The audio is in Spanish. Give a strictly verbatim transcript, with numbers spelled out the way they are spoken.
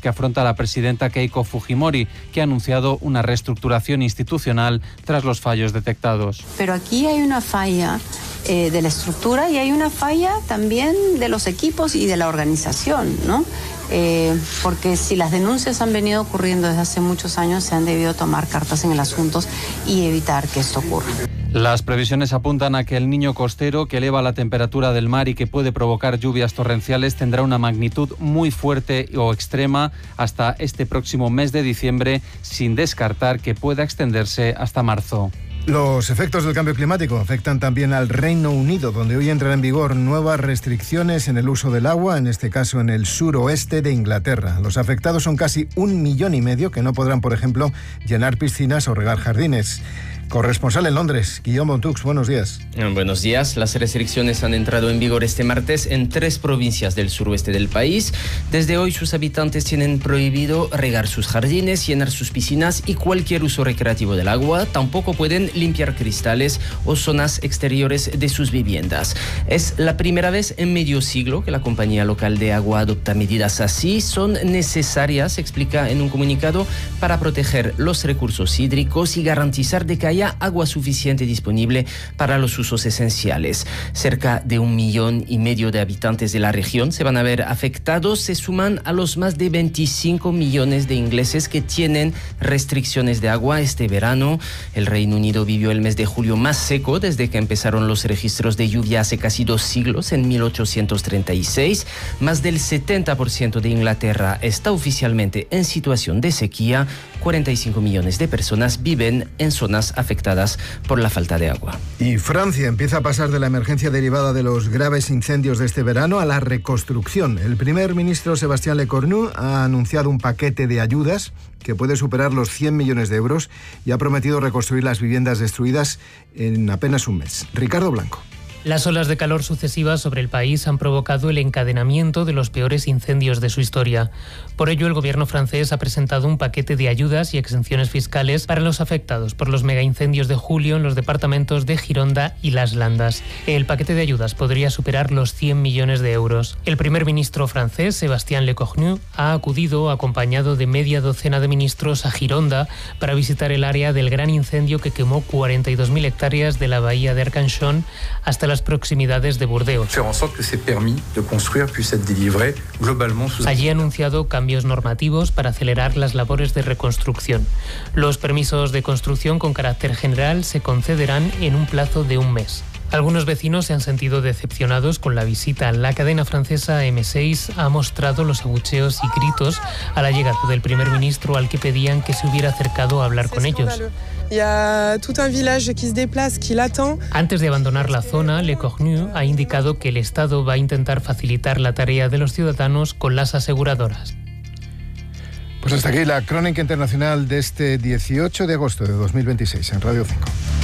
que afronta la presidenta Keiko Fujimori, que ha anunciado una reestructuración institucional tras los fallos detectados. Pero aquí hay una falla eh, de la estructura y hay una falla también de los equipos y de la organización, ¿no? Eh, porque si las denuncias han venido ocurriendo desde hace muchos años, se han debido tomar cartas en el asunto y evitar que esto ocurra. Las previsiones apuntan a que el niño costero, que eleva la temperatura del mar y que puede provocar lluvias torrenciales, tendrá una magnitud muy fuerte o extrema hasta este próximo mes de diciembre, sin descartar que pueda extenderse hasta marzo. Los efectos del cambio climático afectan también al Reino Unido, donde hoy entran en vigor nuevas restricciones en el uso del agua, en este caso en el suroeste de Inglaterra. Los afectados son casi un millón y medio que no podrán, por ejemplo, llenar piscinas o regar jardines. Corresponsal en Londres, Guillaume Montux, buenos días. Buenos días. Las restricciones han entrado en vigor este martes en tres provincias del suroeste del país. Desde hoy sus habitantes tienen prohibido regar sus jardines, llenar sus piscinas y cualquier uso recreativo del agua. Tampoco pueden limpiar cristales o zonas exteriores de sus viviendas. Es la primera vez en medio siglo que la compañía local de agua adopta medidas así. Son necesarias, explica en un comunicado, para proteger los recursos hídricos y garantizar de que haya agua suficiente disponible para los usos esenciales. Cerca de un millón y medio de habitantes de la región se van a ver afectados. Se suman a los más de veinticinco millones de ingleses que tienen restricciones de agua este verano. El Reino Unido vivió el mes de julio más seco desde que empezaron los registros de lluvia hace casi dos siglos, en mil ochocientos treinta y seis. Más del setenta por ciento de Inglaterra está oficialmente en situación de sequía. cuarenta y cinco millones de personas viven en zonas afectadas por la falta de agua. Y Francia empieza a pasar de la emergencia derivada de los graves incendios de este verano a la reconstrucción. El primer ministro Sébastien Lecornu ha anunciado un paquete de ayudas que puede superar los cien millones de euros y ha prometido reconstruir las viviendas destruidas en apenas un mes. Ricardo Blanco. Las olas de calor sucesivas sobre el país han provocado el encadenamiento de los peores incendios de su historia. Por ello, el gobierno francés ha presentado un paquete de ayudas y exenciones fiscales para los afectados por los megaincendios de julio en los departamentos de Gironda y Las Landas. El paquete de ayudas podría superar los cien millones de euros. El primer ministro francés, Sébastien Lecornu, ha acudido acompañado de media docena de ministros a Gironda para visitar el área del gran incendio que quemó cuarenta y dos mil hectáreas de la bahía de Arcachon hasta la las proximidades de Burdeos. Allí ha anunciado cambios normativos para acelerar las labores de reconstrucción. Los permisos de construcción con carácter general se concederán en un plazo de un mes. Algunos vecinos se han sentido decepcionados con la visita. La cadena francesa eme seis ha mostrado los abucheos y gritos a la llegada del primer ministro, al que pedían que se hubiera acercado a hablar con ellos. Antes de abandonar la zona, Lecornu ha indicado que el Estado va a intentar facilitar la tarea de los ciudadanos con las aseguradoras. Pues hasta aquí la crónica internacional de este dieciocho de agosto de dos mil veintiséis en Radio cinco.